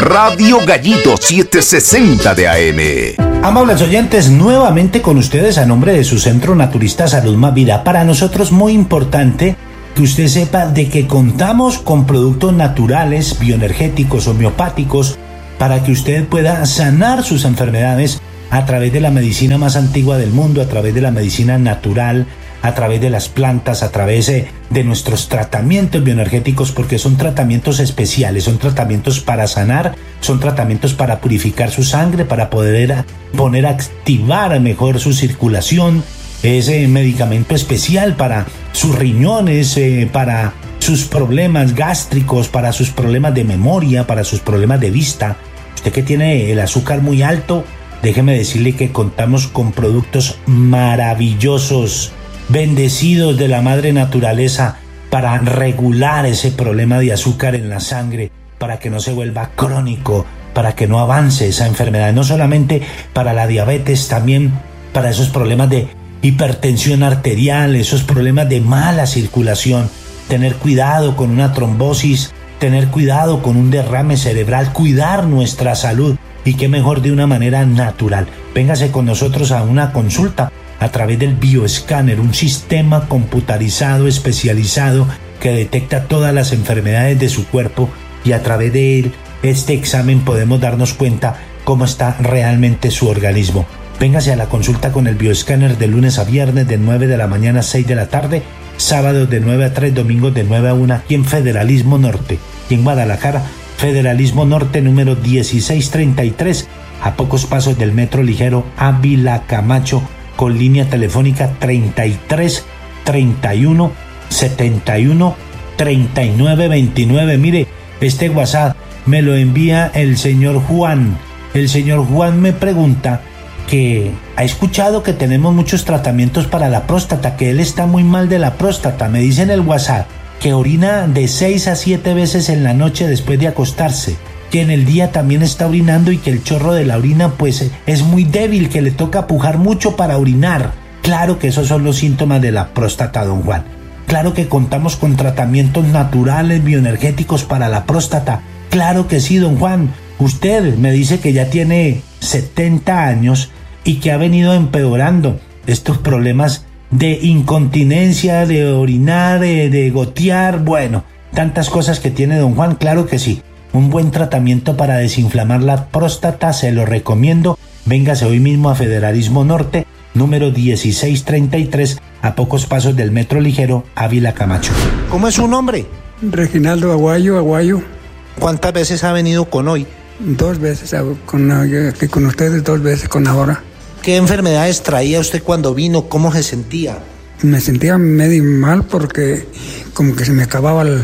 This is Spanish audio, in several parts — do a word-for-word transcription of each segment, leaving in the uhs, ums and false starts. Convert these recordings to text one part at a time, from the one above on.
Radio Gallito setecientos sesenta de A M. Amables oyentes, nuevamente con ustedes a nombre de su Centro Naturista Salud Más Vida. Para nosotros muy importante que usted sepa de que contamos con productos naturales, bioenergéticos, homeopáticos, para que usted pueda sanar sus enfermedades a través de la medicina más antigua del mundo, a través de la medicina natural, a través de las plantas, a través de, de nuestros tratamientos bioenergéticos, porque son tratamientos especiales, son tratamientos para sanar, son tratamientos para purificar su sangre, para poder poner a activar mejor su circulación. Es eh, medicamento especial para sus riñones, eh, para sus problemas gástricos, para sus problemas de memoria, para sus problemas de vista. Usted que tiene el azúcar muy alto, déjeme decirle que contamos con productos maravillosos, bendecidos de la madre naturaleza, para regular ese problema de azúcar en la sangre, para que no se vuelva crónico, para que no avance esa enfermedad. No solamente para la diabetes, también para esos problemas de hipertensión arterial, esos problemas de mala circulación. Tener cuidado con una trombosis, tener cuidado con un derrame cerebral, cuidar nuestra salud, y qué mejor de una manera natural. Véngase con nosotros a una consulta a través del bioescáner, un sistema computarizado especializado que detecta todas las enfermedades de su cuerpo, y a través de él, este examen, podemos darnos cuenta cómo está realmente su organismo. Véngase a la consulta con el bioescáner de lunes a viernes de nueve de la mañana a seis de la tarde, sábados de nueve a tres, domingos de nueve a una, aquí en Federalismo Norte, y en Guadalajara, Federalismo Norte número dieciséis treinta y tres, a pocos pasos del metro ligero Ávila Camacho, con línea telefónica treinta y tres treinta y uno setenta y uno treinta y nueve veintinueve. Mire, este WhatsApp me lo envía el señor Juan. El señor Juan me pregunta que ha escuchado que tenemos muchos tratamientos para la próstata, que él está muy mal de la próstata. Me dice en el WhatsApp que orina de seis a siete veces en la noche después de acostarse, que en el día también está orinando y que el chorro de la orina pues es muy débil, que le toca pujar mucho para orinar. Claro que esos son los síntomas de la próstata, don Juan. Claro que contamos con tratamientos naturales, bioenergéticos para la próstata. Claro que sí, don Juan. Usted me dice que ya tiene setenta años y que ha venido empeorando estos problemas de incontinencia, de orinar, de, de gotear, bueno, tantas cosas que tiene don Juan. Claro que sí. Un buen tratamiento para desinflamar la próstata, se lo recomiendo. Véngase hoy mismo a Federalismo Norte, número dieciséis treinta y tres, a pocos pasos del metro ligero Ávila Camacho. ¿Cómo es su nombre? Reginaldo Aguayo, Aguayo. ¿Cuántas veces ha venido con hoy? Dos veces, con, aquí con ustedes, dos veces con ahora. ¿Qué enfermedades traía usted cuando vino? ¿Cómo se sentía? Me sentía medio mal porque como que se me acababa el,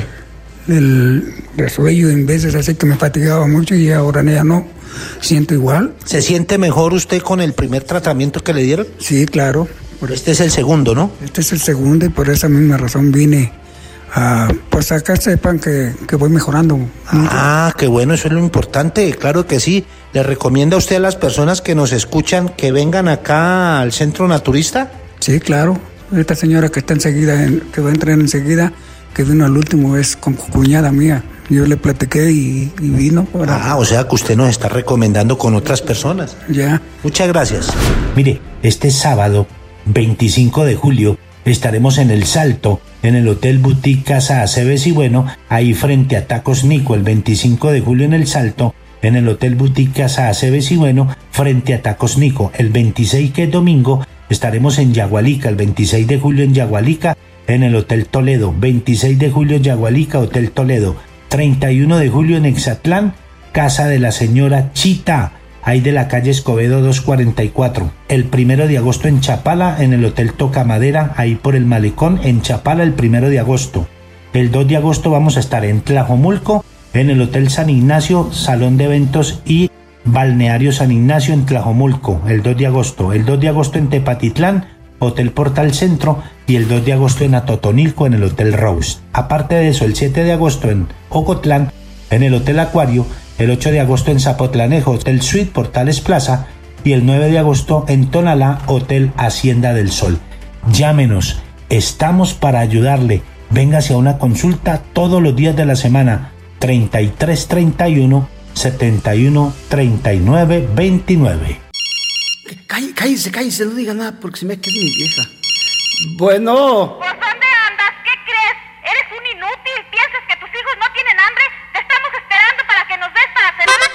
el resuello en veces, así que me fatigaba mucho, y ahora ya no, siento igual. ¿Se siente mejor usted con el primer tratamiento que le dieron? Sí, claro. Este es el segundo, ¿no? Este es el segundo, y por esa misma razón vine. Ah, pues acá sepan que, que voy mejorando mucho. Ah, qué bueno, eso es lo importante, claro que sí. ¿Le recomienda usted a las personas que nos escuchan que vengan acá al Centro Naturista? Sí, claro. Esta señora que está enseguida, que va a entrar enseguida, que vino al último, es con cuñada mía. Yo le platiqué y, y vino. Para... Ah, o sea que usted nos está recomendando con otras personas. Ya. Muchas gracias. Mire, este sábado, veinticinco de julio, estaremos en El Salto, en el Hotel Boutique Casa Aceves y Bueno, ahí frente a Tacos Nico, el veinticinco de julio en El Salto, en el Hotel Boutique Casa Aceves y Bueno, frente a Tacos Nico. El veintiséis, que es domingo, estaremos en Yagualica, el veintiséis de julio en Yagualica, en el Hotel Toledo. veintiséis de julio en Yagualica, Hotel Toledo. treinta y uno de julio en Exatlán, Casa de la Señora Chita, ahí de la calle Escobedo doscientos cuarenta y cuatro. El primero de agosto en Chapala, en el Hotel Toca Madera, ahí por el Malecón, en Chapala, el primero de agosto. El dos de agosto vamos a estar en Tlajomulco, en el Hotel San Ignacio, Salón de Eventos y Balneario San Ignacio en Tlajomulco, el dos de agosto. El dos de agosto en Tepatitlán, Hotel Portal Centro, y el dos de agosto en Atotonilco, en el Hotel Rose. Aparte de eso, el siete de agosto en Ocotlán, en el Hotel Acuario, el ocho de agosto en Zapotlanejo, Hotel Suite Portales Plaza, y el nueve de agosto en Tonalá, Hotel Hacienda del Sol. Llámenos, estamos para ayudarle. Véngase a una consulta todos los días de la semana, treinta y tres treinta y uno setenta y uno, treinta y nueve, veintinueve. Cállese, cállese, no diga nada porque se me queda mi vieja. Bueno.